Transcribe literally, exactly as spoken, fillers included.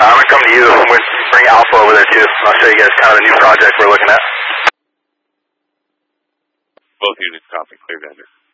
I'm going to come to you. We'll bring Alpha over there too. I'll show you guys kind of the new project we're looking at. Both units copy. Clear vendor.